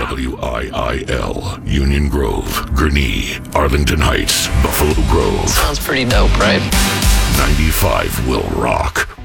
WIIL, Union Grove, Gurnee, Arlington Heights, Buffalo Grove. Sounds pretty dope, right? 95 will rock.